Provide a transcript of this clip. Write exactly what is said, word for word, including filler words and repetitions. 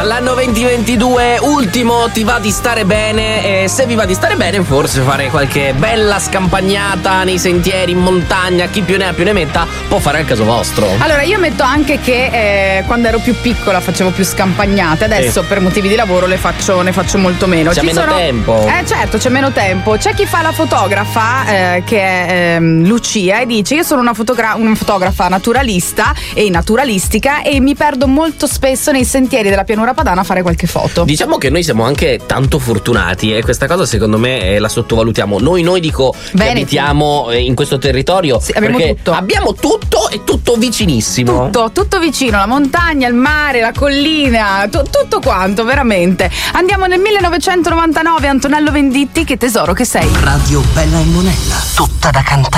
Dall'anno duemilaventidue, ultimo Ti va di stare bene, e se vi va di stare bene forse fare qualche bella scampagnata nei sentieri, in montagna, chi più ne ha più ne metta, può fare al caso vostro. Allora io metto anche che eh, quando ero più piccola facevo più scampagnate, adesso Sì. per motivi di lavoro le faccio, ne faccio molto meno. C'è Ci meno sono... tempo. Eh certo, c'è meno tempo. C'è chi fa la fotografa, eh, che è ehm, Lucia, e dice: io sono una, fotogra- una fotografa naturalista e naturalistica e mi perdo molto spesso nei sentieri della pianura padana a fare qualche foto. Diciamo che noi siamo anche tanto fortunati e questa cosa secondo me eh, la sottovalutiamo. Noi, noi dico che Veneti. abitiamo eh, in questo territorio, Sì, abbiamo perché tutto. abbiamo tutto e tutto vicinissimo. Tutto, tutto vicino, la montagna, il mare, la collina, tu- tutto quanto, veramente. Andiamo nel millenovecentonovantanove, Antonello Venditti, che tesoro che sei. Radio Bella e Monella, tutta da cantare.